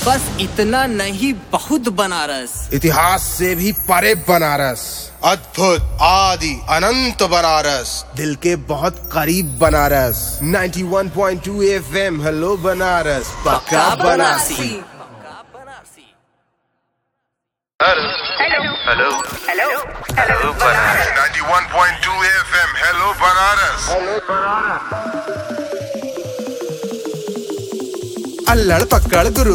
बस इतना नहीं, बहुत बनारस। इतिहास से भी परे बनारस, अद्भुत आदि अनंत बनारस, दिल के बहुत करीब बनारस। 91.2 FM, हेलो बनारस, पक्का Banarasi. Hello Banaras. 91.2 FM, hello Banaras. अल्लड़ पकड़ गुरु।